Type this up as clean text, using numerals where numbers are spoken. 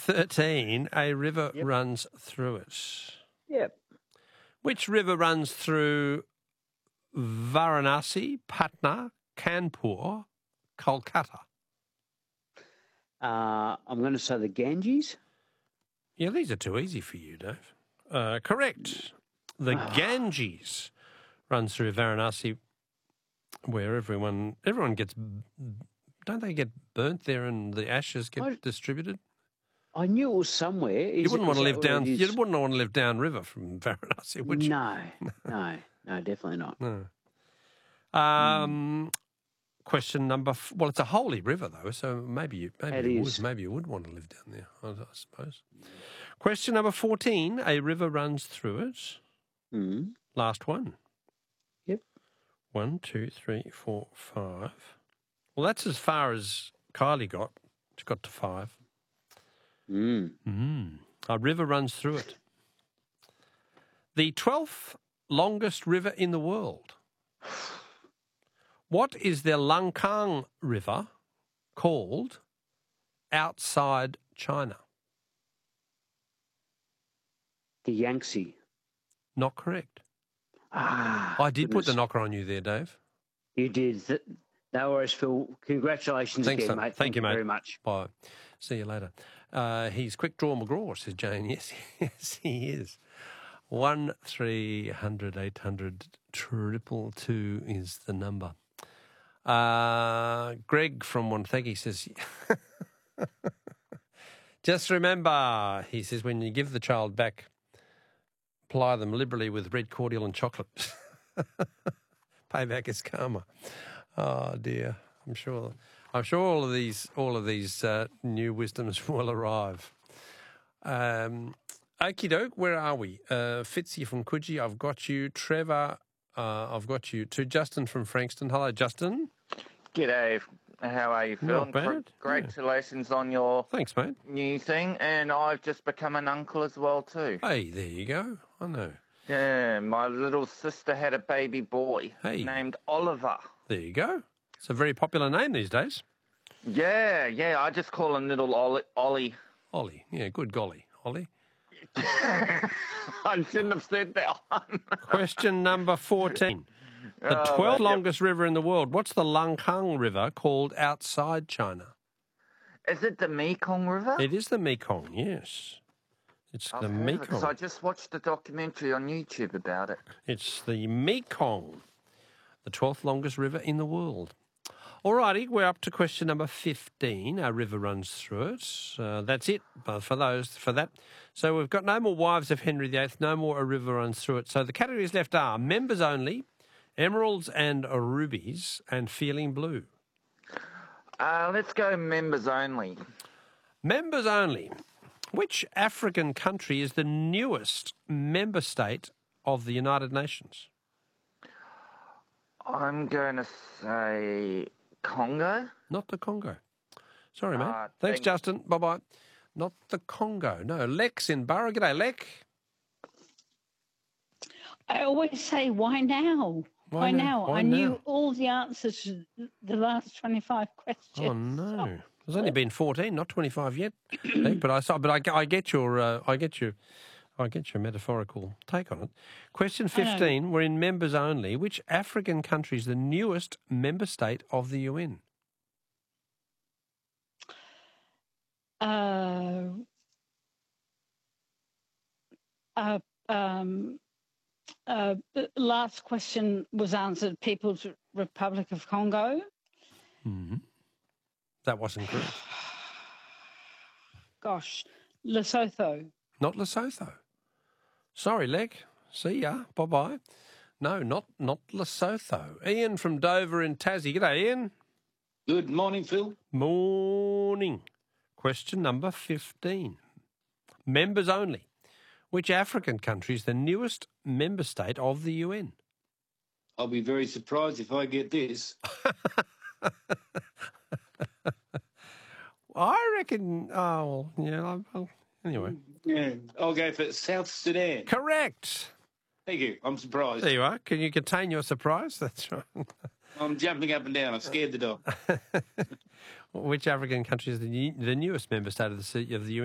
13, a river Yep. runs through it. Yep. Which river runs through Varanasi, Patna, Kanpur, Kolkata? I'm going to say the Ganges. Yeah, these are too easy for you, Dave. Correct. The Ganges runs through Varanasi, where everyone gets. Don't they get burnt there and the ashes get distributed? I knew it was somewhere. You wouldn't want to live down. You wouldn't want to live downriver from Varanasi, would you? No, definitely not. No. Question number. Well, it's a holy river though, so maybe you would want to live down there, I suppose. Question number 14. A river runs through it. Last one. Yep. 1, 2, 3, 4, 5. Well, that's as far as Kylie got. She got to 5. A river runs through it. The 12th longest river in the world. What is the Langkang River called outside China? The Yangtze. Not correct. I did put the knocker on you there, Dave. You did. No worries, Phil. Congratulations again, mate. Thank you, mate. Very much. Bye. See you later. He's quick draw McGraw, says Jane. Yes, he is. 1300 800 222 is the number. Greg from Wonthaggi says, just remember, he says, when you give the child back, ply them liberally with red cordial and chocolate. Payback is karma. Oh dear, I'm sure all of these new wisdoms will arrive. Okie doke, where are we? Fitzy from Coogee, I've got you. Trevor, I've got you too. Justin from Frankston. Hello, Justin. G'day. How are you, Phil? Not bad. Congratulations on your Thanks, mate. New thing, and I've just become an uncle as well too. Hey, there you go. I know. Yeah, my little sister had a baby boy named Oliver. There you go. It's a very popular name these days. Yeah, I just call him little Ollie. Ollie, yeah, good golly, Ollie. I shouldn't have said that one. Question number 14. The 12th longest river in the world. What's the Langkang River called outside China? Is it the Mekong River? It is the Mekong, yes. It's the Mekong. Because I just watched a documentary on YouTube about it. It's the Mekong, the 12th longest river in the world. All righty, we're up to question number 15. Our river runs through it. That's it for that. So we've got no more Wives of Henry VIII, no more A River Runs Through It. So the categories left are members only, emeralds and rubies, and feeling blue. Let's go members only. Members only. Which African country is the newest member state of the United Nations? I'm going to say Congo. Not the Congo. Sorry, mate. Thanks, Justin. Bye-bye. Not the Congo. No, Lex in Borough. G'day, Lex. I always say, why now? Why now? I knew all the answers to the last 25 questions. Oh, no. There's only been 14, not 25 yet. But I get your metaphorical take on it. Question 15, we're in members only. Which African country is the newest member state of the UN? Last question was answered, People's Republic of Congo. Mm-hmm. That wasn't correct. Gosh, Lesotho. Not Lesotho. Sorry, Leg. See ya. Bye-bye. No, not Lesotho. Ian from Dover in Tassie. G'day, Ian. Good morning, Phil. Morning. Question number 15. Members only. Which African country is the newest member state of the UN? I'll be very surprised if I get this. I reckon, anyway. Yeah, I'll go for South Sudan. Correct. Thank you. I'm surprised. There you are. Can you contain your surprise? That's right. I'm jumping up and down. I've scared the dog. Which African country is the newest member state of the UN?